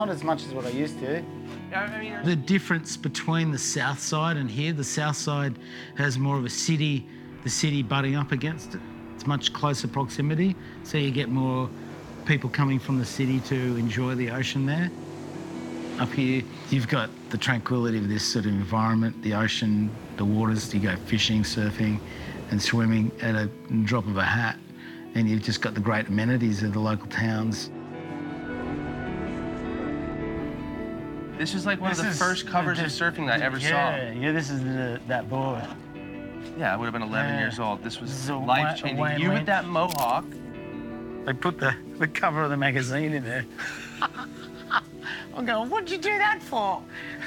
Not as much as what I used to. The difference between the south side and here, the south side has more of a city, the city butting up against it. It's much closer proximity, so you get more people coming from the city to enjoy the ocean there. Up here, you've got the tranquility of this sort of environment, the ocean, the waters, you go fishing, surfing and swimming at a drop of a hat, and you've just got the great amenities of the local towns. This is like one of the first covers of surfing that I ever saw. Yeah, this is that board. Yeah, I would have been 11 years old. This was a life-changing. Wayne You with Lynch. that mohawk. They put the cover of the magazine in there. I'm going, what'd you do that for?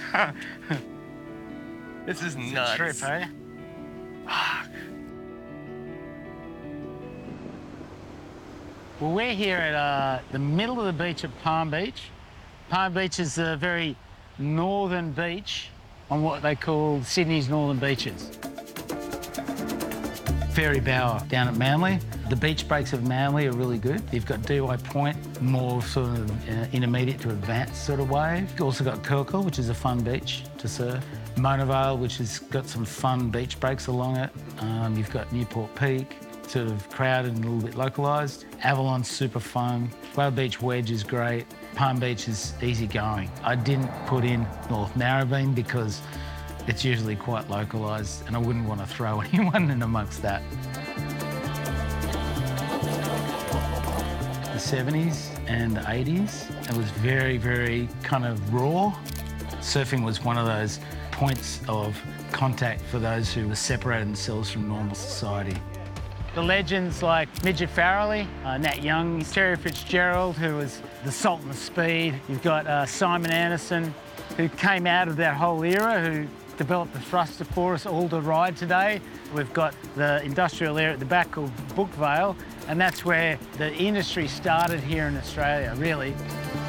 This is It's nuts. a trip, eh? Well, we're here at the middle of the beach at Palm Beach. Palm Beach is a very northern beach on what they call Sydney's northern beaches. Ferry Bower down at Manly. The beach breaks of Manly are really good. You've got DY Point, more sort of intermediate to advanced sort of wave. You've also got Kirkle, which is a fun beach to surf. Mona Vale, which has got some fun beach breaks along it. You've got Newport Peak, sort of crowded and a little bit localised. Avalon's super fun. Whale Beach Wedge is great. Palm Beach is easy going. I didn't put in North Narrabeen because it's usually quite localised and I wouldn't want to throw anyone in amongst that. The 70s and the 80s, it was very, very kind of raw. Surfing was one of those points of contact for those who were separated themselves from normal society. The legends like Midget Farrelly, Nat Young, Terry Fitzgerald, who was the Sultan of Speed. You've got Simon Anderson, who came out of that whole era, who developed the thruster for us all to ride today. We've got the industrial area at the back called Brookvale, and that's where the industry started here in Australia, really.